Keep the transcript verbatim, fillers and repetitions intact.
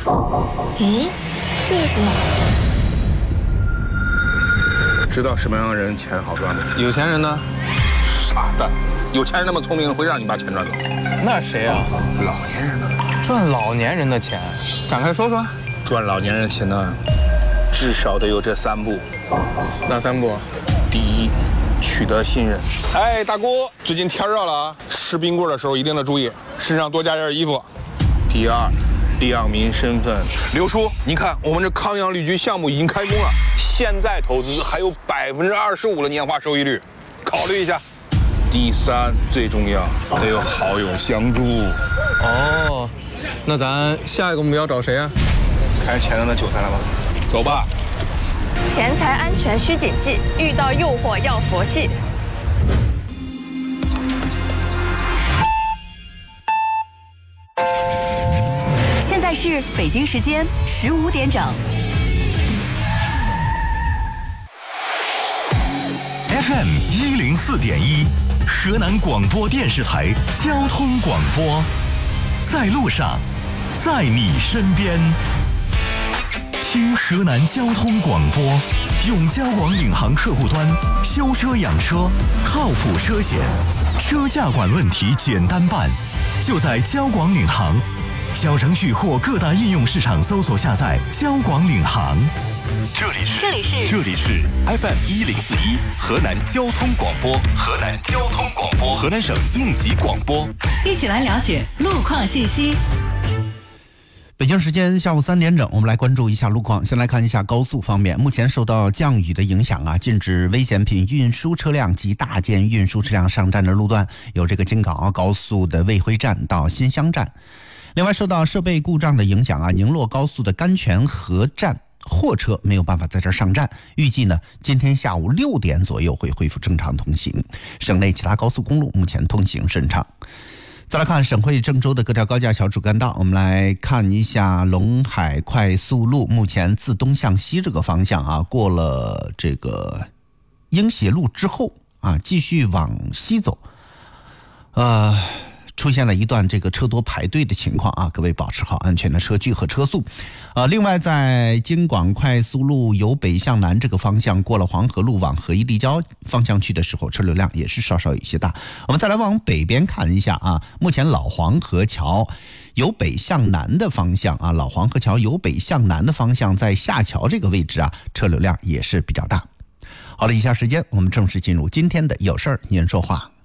嗯，这是什么？ 知道什么样的人钱好赚吗？ 有钱人呢？ 傻蛋，有钱人那么聪明，会让你把钱赚走？ 那谁啊？ 老年人呢？ 赚老年人的钱，展开说说。 赚老年人的钱呢，至少得有这三步。 哪三步？ 第一，取得信任。哎，大姑，最近天热了啊，吃冰棍的时候一定得注意，身上多加件衣服。第二，亮明身份。刘叔，你看我们这康阳旅居项目已经开工了，现在投资还有百分之二十五的年化收益率，考虑一下。第三，最重要，得有好友相助。 哦，那咱下一个目标找谁啊？ 看前头那韭菜了吗？走吧。 钱财安全需谨记，遇到诱惑要佛系。 现在是北京时间十五点整。 F M 一零四点一，河南广播电视台交通广播，在路上，在你身边。听河南交通广播，用交广领航客户端修车养车，靠谱车险，车价管问题简单办，就在交广领航。小程序或各大应用市场搜索下载交广领航。 这里是这里是这里是 F M 一零四一河南交通广播，河南交通广播，河南省应急广播。 一起来了解路况信息。 北京时间下午三点整，我们来关注一下路况。先来看一下高速方面，目前受到降雨的影响啊，禁止危险品运输车辆及大件运输车辆上站的路段有这个京港澳高速的卫辉站到新乡站。另外，受到设备故障的影响啊，宁洛高速的甘泉河站货车没有办法在这儿上站，预计呢今天下午六点左右会恢复正常通行。省内其他高速公路目前通行顺畅。再来看省会郑州的各条高架桥主干道，我们来看一下陇海快速路，目前自东向西这个方向啊，过了这个英协路之后啊，继续往西走，呃。出现了一段这个车多排队的情况啊，各位保持好安全的车距和车速。呃，另外在京广快速路由北向南这个方向过了黄河路往合一立交方向去的时候，车流量也是稍稍有些大。我们再来往北边看一下啊，目前老黄河桥由北向南的方向啊，老黄河桥由北向南的方向在下桥这个位置啊，车流量也是比较大。好了，以下时间我们正式进入今天的有事儿您说话。